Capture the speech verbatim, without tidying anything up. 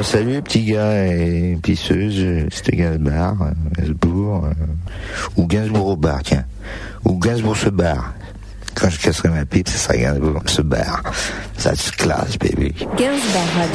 Bon, salut, petit gars et pisseuse, c'était Gainsbourg, euh, Gainsbourg, euh, ou Gainsbourg au bar, tiens. Ou Gainsbourg se barre. Quand je casserai ma pipe, ce sera Gainsbourg se barre. Ça se classe, baby. Gainsbourg